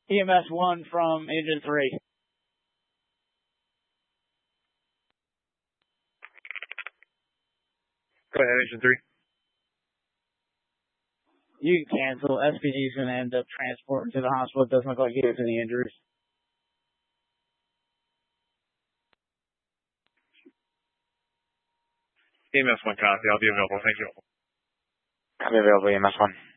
EMS 1 from Engine 3. Go ahead, Engine 3. You can cancel. SPD is going to end up transporting to the hospital. It doesn't look like he has any injuries. EMS 1 copy. I'll be available. Thank you. I'll be available, EMS 1.